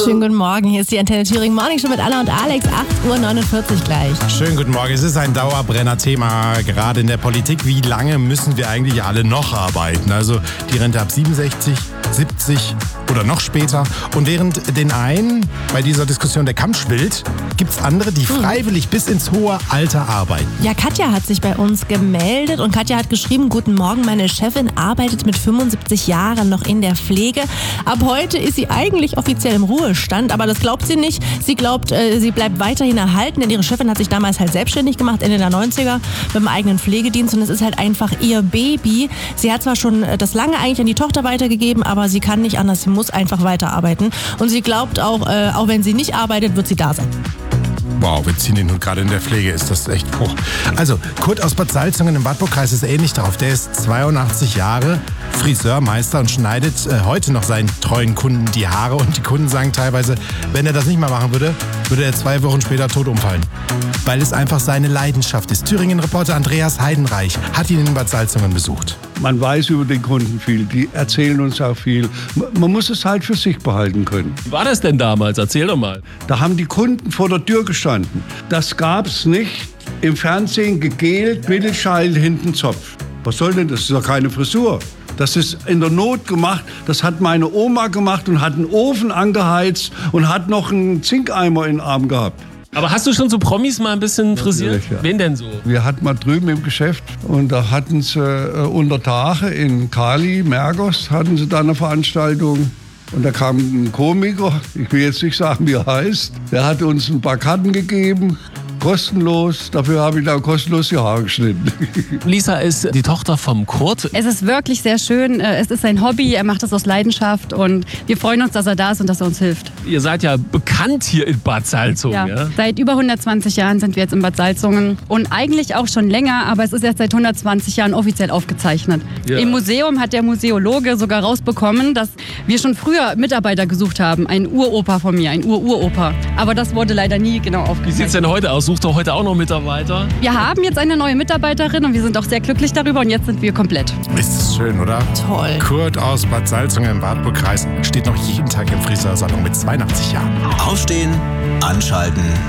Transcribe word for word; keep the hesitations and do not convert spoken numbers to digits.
Schönen guten Morgen, hier ist die Antenne Thüringen Morning Show mit Anna und Alex, acht Uhr neunundvierzig gleich. Schönen guten Morgen, es ist ein Dauerbrenner-Thema, gerade in der Politik. Wie lange müssen wir eigentlich alle noch arbeiten? Also die Rente ab siebenundsechzig, siebzig oder noch später. Und während den einen bei dieser Diskussion der Kamm schwillt, gibt es andere, die freiwillig bis ins hohe Alter arbeiten. Ja, Katja hat sich bei uns gemeldet und Katja hat geschrieben, guten Morgen, meine Chefin arbeitet mit fünfundsiebzig Jahren noch in der Pflege. Ab heute ist sie eigentlich offiziell im Ruhestand, aber das glaubt sie nicht. Sie glaubt, äh, sie bleibt weiterhin erhalten, denn ihre Chefin hat sich damals halt selbstständig gemacht, Ende der neunziger, mit dem eigenen Pflegedienst und es ist halt einfach ihr Baby. Sie hat zwar schon das lange eigentlich an die Tochter weitergegeben, aber sie kann nicht anders, sie muss einfach weiterarbeiten. Und sie glaubt auch, äh, auch wenn sie nicht arbeitet, wird sie da sein. Wow, wir ziehen ihn nun gerade in der Pflege, ist das echt hoch. Also, Kurt aus Bad Salzungen im Wartburgkreis ist ähnlich drauf. Der ist zweiundachtzig Jahre, Friseurmeister und schneidet äh, heute noch seinen treuen Kunden die Haare. Und die Kunden sagen teilweise, wenn er das nicht mehr machen würde, würde er zwei Wochen später tot umfallen. Weil es einfach seine Leidenschaft ist. Thüringen-Reporter Andreas Heidenreich hat ihn in Bad Salzungen besucht. Man weiß über den Kunden viel, die erzählen uns auch viel. Man muss es halt für sich behalten können. Wie war das denn damals? Erzähl doch mal. Da haben die Kunden vor der Tür gestanden. Das gab's nicht im Fernsehen gegelt, Mittelscheitel, hinten Zopf. Was soll denn das? Das ist doch keine Frisur. Das ist in der Not gemacht. Das hat meine Oma gemacht und hat einen Ofen angeheizt und hat noch einen Zinkeimer in den Arm gehabt. Aber hast du schon so Promis mal ein bisschen frisiert? Natürlich, ja. Wen denn so? Wir hatten mal drüben im Geschäft und da hatten sie äh, unter Tage in Kali, Mergos, hatten sie da eine Veranstaltung. Und da kam ein Komiker, ich will jetzt nicht sagen, wie er heißt, der hat uns ein paar Karten gegeben. Kostenlos, dafür habe ich dann kostenlos die Haare geschnitten. Lisa ist die Tochter vom Kurt. Es ist wirklich sehr schön, es ist sein Hobby, er macht es aus Leidenschaft und wir freuen uns, dass er da ist und dass er uns hilft. Ihr seid ja bekannt hier in Bad Salzungen. Ja. Ja? Seit über hundertzwanzig Jahren sind wir jetzt in Bad Salzungen und eigentlich auch schon länger, aber es ist erst seit hundertzwanzig Jahren offiziell aufgezeichnet. Ja. Im Museum hat der Museologe sogar rausbekommen, dass wir schon früher Mitarbeiter gesucht haben, ein Uropa von mir, ein Ur-Uropa. Aber das wurde leider nie genau Wie aufgezeichnet. sieht es denn heute aus? Sucht doch heute auch noch Mitarbeiter? Wir haben jetzt eine neue Mitarbeiterin und wir sind auch sehr glücklich darüber und jetzt sind wir komplett. Ist das schön, oder? Toll. Kurt aus Bad Salzungen im Wartburgkreis steht noch jeden Tag im Friseursalon mit zweiundachtzig Jahren. Aufstehen, anschalten.